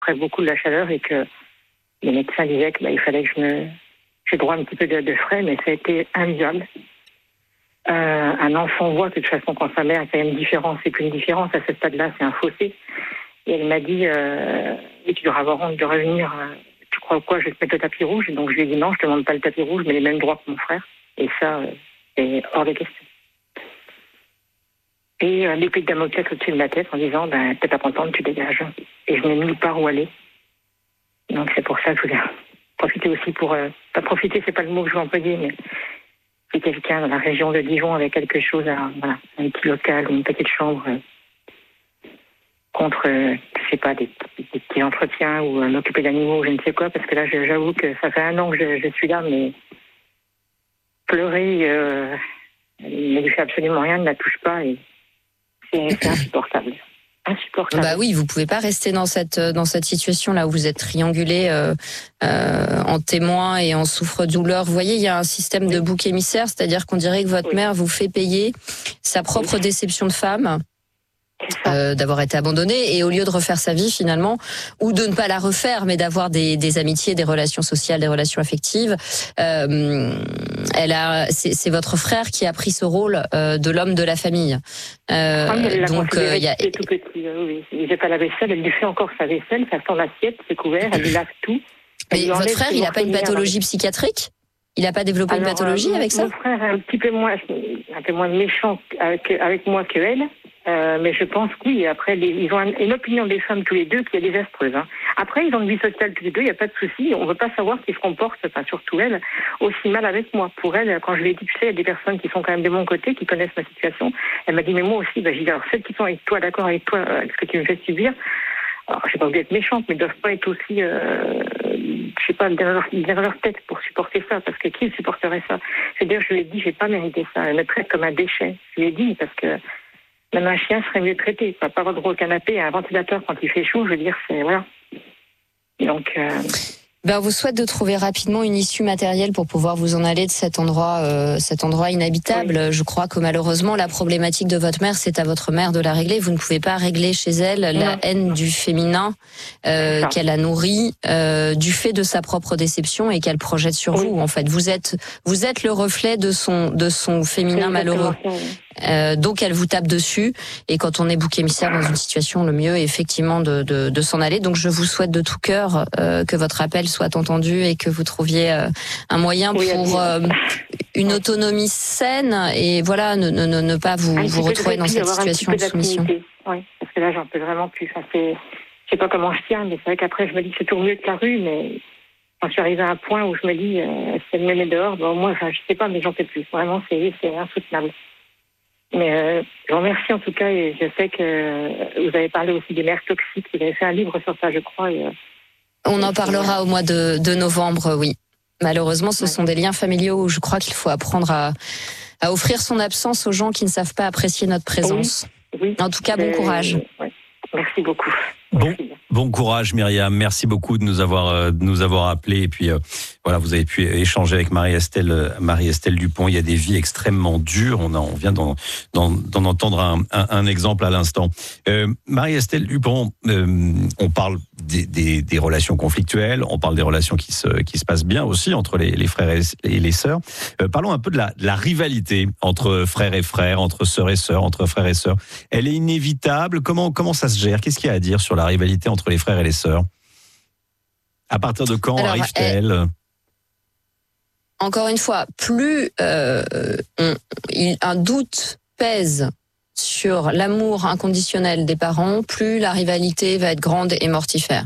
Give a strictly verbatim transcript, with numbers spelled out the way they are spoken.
souffrais beaucoup de la chaleur et que les médecins disaient qu'il bah, fallait que je me... J'ai droit à un petit peu de, de frais, mais ça a été invivable. Euh, un enfant voit que de toute façon, quand sa mère, il y a une différence, c'est qu'une différence. À ce stade-là, c'est un fossé. Et elle m'a dit, euh, oui, tu devras avoir honte de revenir. Euh, tu crois quoi, je vais te mettre le tapis rouge? Et donc je lui ai dit non, je ne demande pas le tapis rouge, mais les mêmes droits que mon frère. Et ça, euh, c'est hors de question. Et euh, l'épée de Damoclès au-dessus de ma tête en disant, ben, t'es pas contente, tu dégages. Et je n'ai nulle part où aller. Donc c'est pour ça que je voulais profiter aussi pour... Euh, pas profiter, c'est pas le mot que je veux employer, mais si quelqu'un dans la région de Dijon avait quelque chose, à, voilà, un petit local ou une petite chambre euh, contre, euh, je sais pas, des, des petits entretiens ou euh, m'occuper d'animaux ou je ne sais quoi, parce que là, je, j'avoue que ça fait un an que je, je suis là, mais pleurer euh, ne lui fait absolument rien, ne la touche pas et c'est, c'est insupportable. Insupportable. Bah oui, vous pouvez pas rester dans cette dans cette situation là où vous êtes triangulé euh, euh, en témoin et en souffre-douleur. Vous voyez, il y a un système oui. de bouc émissaire, c'est-à-dire qu'on dirait que votre oui. mère vous fait payer sa propre oui. déception de femme. Euh, d'avoir été abandonnée et au lieu de refaire sa vie finalement ou de ne pas la refaire mais d'avoir des, des amitiés, des relations sociales, des relations affectives, euh, elle a, c'est, c'est votre frère qui a pris ce rôle euh, de l'homme de la famille. Euh, ah, elle donc euh, il y a tout petit, oui. Il fait pas la vaisselle, elle lui fait encore sa vaisselle, ça sent l'assiette, ses couverts, elle lui lave tout. Mais votre frère, il n'a pas une pathologie avec... psychiatrique? Il n'a pas développé Alors, une pathologie euh, avec mon ça? Mon frère est un petit peu moins, un peu moins méchant avec, avec moi que elle. Euh, mais je pense que oui, après, les, ils ont un, une opinion des femmes tous les deux qui est désastreuse. Hein. Après, ils ont une vie sociale tous les deux, il n'y a pas de souci. On ne veut pas savoir qu'ils se comportent, enfin, surtout elle, aussi mal avec moi. Pour elle, quand je lui ai dit, tu sais, il y a des personnes qui sont quand même de mon côté, qui connaissent ma situation. Elle m'a dit, mais moi aussi, bah, j'ai dit, alors celles qui sont avec toi, d'accord avec toi, avec ce que tu me fais subir, alors, je n'ai pas voulu être méchante, mais ils ne doivent pas être aussi, euh, je sais pas, derrière leur, derrière leur tête pour supporter ça, parce que qui supporterait ça? C'est-à-dire, je lui ai dit, je n'ai pas mérité ça. Elle me traite comme un déchet. Je lui ai dit, parce que même un chien serait mieux traité. Pas avoir droit au canapé et un ventilateur quand il fait chaud, je veux dire, c'est... Voilà. Donc... Euh... Ben, on vous souhaite de trouver rapidement une issue matérielle pour pouvoir vous en aller de cet endroit, euh, cet endroit inhabitable. Oui. Je crois que malheureusement, la problématique de votre mère, c'est à votre mère de la régler. Vous ne pouvez pas régler chez elle non. la haine du féminin euh, qu'elle a nourri euh, du fait de sa propre déception et qu'elle projette sur oui. vous. En fait, vous êtes, vous êtes le reflet de son, de son féminin malheureux. Euh, donc elle vous tape dessus et quand on est bouc émissaire dans une situation, le mieux est effectivement de, de, de s'en aller. Donc je vous souhaite de tout cœur euh, que votre appel soit entendu et que vous trouviez euh, un moyen oui, pour euh, une autonomie saine et voilà ne, ne, ne pas vous, vous retrouver dans cette situation de soumission. Oui, parce que là j'en peux vraiment plus. Enfin, c'est, je sais pas comment je tiens, mais c'est vrai qu'après je me dis que c'est toujours mieux que la rue, mais quand je suis arrivée à un point où je me dis euh, si elle me met dehors, bon, moi enfin, je sais pas, mais j'en peux plus. Vraiment c'est, c'est insoutenable. Mais euh, je vous remercie en tout cas et je sais que euh, vous avez parlé aussi des mères toxiques. Vous avez fait un livre sur ça, je crois. Et, euh, On en parlera au mois de, de novembre, oui. Malheureusement, ce ouais. sont des liens familiaux où je crois qu'il faut apprendre à, à offrir son absence aux gens qui ne savent pas apprécier notre présence. Oui. oui. En tout cas, bon euh, courage. Ouais. Merci beaucoup. Bon, Merci. bon courage Myriam, merci beaucoup de nous avoir euh, de nous avoir appelés et puis euh, voilà, vous avez pu échanger avec Marie-Estelle Marie-Estelle Dupont. Il y a des vies extrêmement dures, on, a, on vient d'en, d'en, d'en entendre un, un, un exemple à l'instant. Euh, Marie-Estelle Dupont, euh, on parle des, des, des relations conflictuelles, on parle des relations qui se qui se passent bien aussi entre les, les frères et, et les sœurs. Euh, parlons un peu de la, de la rivalité entre frères et frères, entre sœurs et sœurs, entre frères et sœurs. Elle est inévitable. Comment comment ça se gère? Qu'est-ce qu'il y a à dire sur la rivalité entre les frères et les sœurs? À partir de quand Alors, arrive-t-elle elle... Encore une fois, plus euh, on, il, un doute pèse sur l'amour inconditionnel des parents, plus la rivalité va être grande et mortifère.